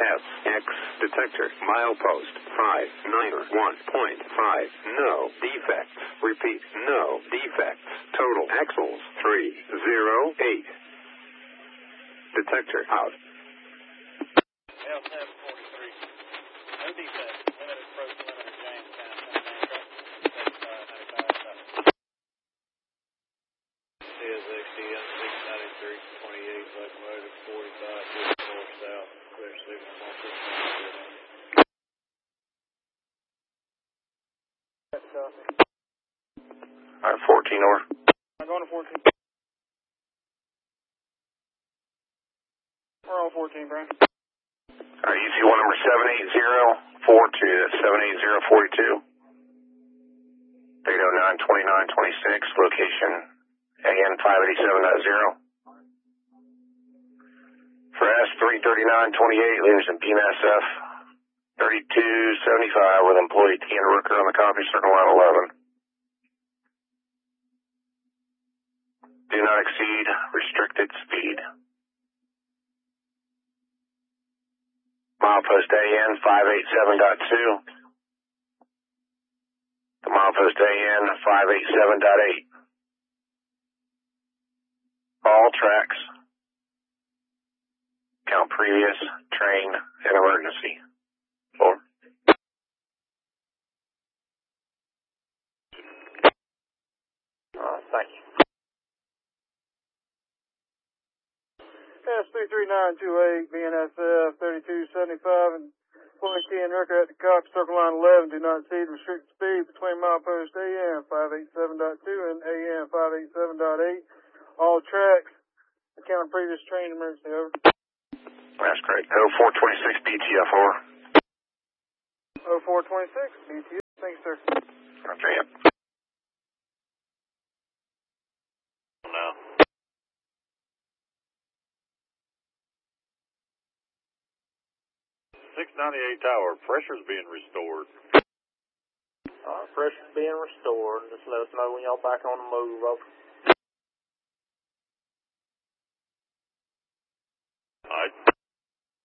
SX detector. Milepost 591.5. No defects. Repeat, no defects. Total axles 308. Detector out. L743. No defects. Limited approach, limited Jamestown. CSXTN 693, 28, locomotive 45, 54 south, clear signal 159. Alright, 14 over. I'm going to 14. We're on 14, Brian. Alright, UC1 number 78042, that's 78042. Date 09-29-26, location AN 587.0. For S33928, leaders in PMSF 3275 with employee T and Rooker on the copy, circle line 11. Do not exceed restricted speed. Milepost AN 587.2. The milepost AN 587.8. All tracks. Count previous, train, and emergency. Over. Thank you. S33928, BNSF 3275, and employee T and Rooker at the copy, circle line 11. Do not exceed restricted speed between milepost AN 587.2 and AN 587.8. All tracks. Account previous train emergency. Over. That's great. 0426 BTF over. 0426 BTF. Thank you, sir. Okay, yep. Now. 698 tower, pressure's being restored. Pressure's being restored. Just let us know when y'all back on the move. Over.